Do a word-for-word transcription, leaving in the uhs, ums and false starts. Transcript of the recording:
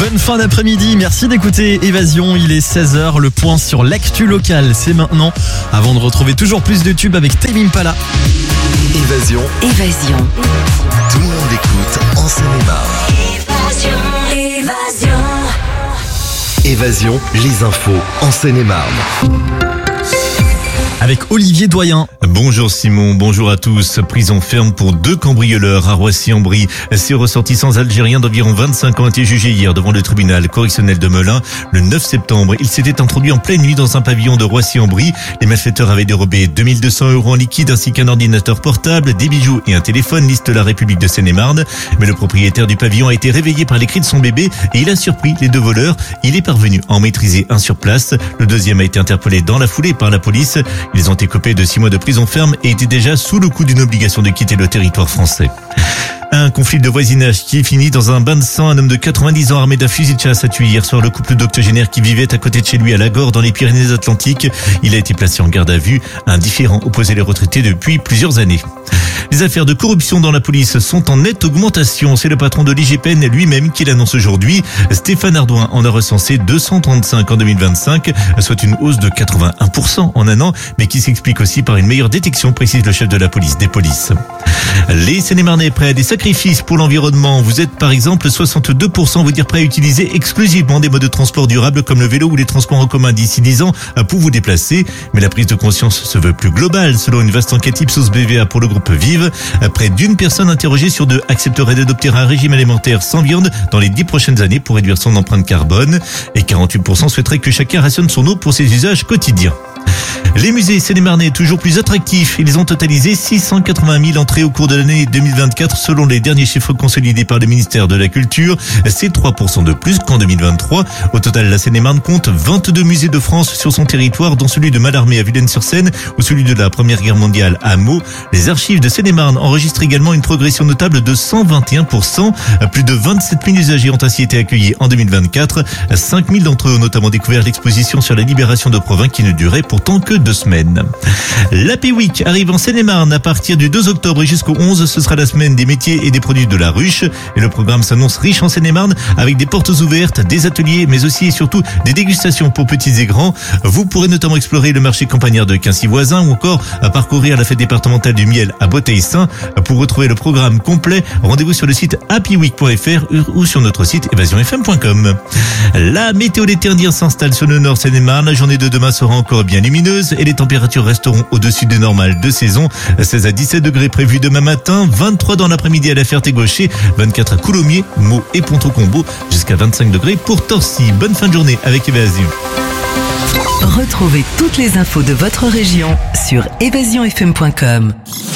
Bonne fin d'après-midi, merci d'écouter Évasion, il est seize heures, le point sur l'actu locale, c'est maintenant, avant de retrouver toujours plus de tubes avec Tame Impala. Évasion. Évasion. Tout le monde écoute en Seine-et-Marne. Évasion. Évasion. Évasion, les infos en Seine-et-Marne. Avec Olivier Doyen. Bonjour Simon, bonjour à tous. Prison ferme pour deux cambrioleurs à Roissy-en-Brie. Ces ressortissants algériens d'environ vingt-cinq ans ont été jugés hier devant le tribunal correctionnel de Melun. Le neuf septembre, ils s'étaient introduits en pleine nuit dans un pavillon de Roissy-en-Brie. Les malfaiteurs avaient dérobé deux mille deux cents euros en liquide ainsi qu'un ordinateur portable, des bijoux et un téléphone, liste la République de Seine-et-Marne. Mais le propriétaire du pavillon a été réveillé par les cris de son bébé et il a surpris les deux voleurs. Il est parvenu à en maîtriser un sur place. Le deuxième a été interpellé dans la foulée par la police. Ils ont écopé de six mois de prison ferme et étaient déjà sous le coup d'une obligation de quitter le territoire français. Un conflit de voisinage qui est fini dans un bain de sang. Un homme de quatre-vingt-dix ans armé d'un fusil de chasse a tué hier soir le couple d'octogénaires qui vivait à côté de chez lui à Lagore dans les Pyrénées-Atlantiques. Il a été placé en garde à vue. Un différend opposait les retraités depuis plusieurs années. Les affaires de corruption dans la police sont en nette augmentation. C'est le patron de l'I G P N lui-même qui l'annonce aujourd'hui. Stéphane Ardouin en a recensé deux cent trente-cinq en deux mille vingt-cinq, soit une hausse de quatre-vingt-un pour cent en un an, mais qui s'explique aussi par une meilleure détection, précise le chef de la police des polices. Les Seine-et-Marnais prêts à des sacrifices pour l'environnement. Vous êtes par exemple soixante-deux pour cent, vous dire prêts à utiliser exclusivement des modes de transport durables comme le vélo ou les transports en commun d'ici dix ans pour vous déplacer. Mais la prise de conscience se veut plus globale. Selon une vaste enquête Ipsos B V A pour le groupe Vive, près d'une personne interrogée sur deux accepterait d'adopter un régime alimentaire sans viande dans les dix prochaines années pour réduire son empreinte carbone. Et quarante-huit pour cent souhaiteraient que chacun rationne son eau pour ses usages quotidiens. Les musées Seine-et-Marnais toujours plus attractifs. Ils ont totalisé six cent quatre-vingt mille entrées au cours de l'année deux mille vingt-quatre selon les derniers chiffres consolidés par le ministère de la Culture. C'est trois pour cent de plus qu'en deux mille vingt-trois. Au total, la Seine-et-Marne compte vingt-deux musées de France sur son territoire, dont celui de Mallarmé à Vilaine-sur-Seine ou celui de la Première Guerre mondiale à Meaux. Les archives de Seine-et-Marne enregistrent également une progression notable de cent vingt et un pour cent. Plus de vingt-sept mille usagers ont ainsi été accueillis en deux mille vingt-quatre. cinq mille d'entre eux ont notamment découvert l'exposition sur la libération de Provins qui ne durait pourtant que deux semaines. L'Happy Week arrive en Seine-et-Marne à partir du deux octobre et jusqu'au onze. Ce sera la semaine des métiers et des produits de la ruche. Et le programme s'annonce riche en Seine-et-Marne avec des portes ouvertes, des ateliers, mais aussi et surtout des dégustations pour petits et grands. Vous pourrez notamment explorer le marché campagnard de Quincy-Voisin ou encore parcourir la fête départementale du miel à Bauteil-Saint. Pour retrouver le programme complet, rendez-vous sur le site happy week point f r ou sur notre site évasion f m point com. La météo des Terniens s'installe sur le nord Seine-et-Marne. La journée de demain sera encore bien lumineuse et les températures resteront au-dessus des normales de saison. seize à dix-sept degrés prévus demain matin, vingt-trois dans l'après-midi à la Ferté-Gaucher, vingt-quatre à Coulommiers, Meaux et Ponto-Combo, jusqu'à vingt-cinq degrés pour Torcy. Bonne fin de journée avec Évasion. Retrouvez toutes les infos de votre région sur évasion f m point com.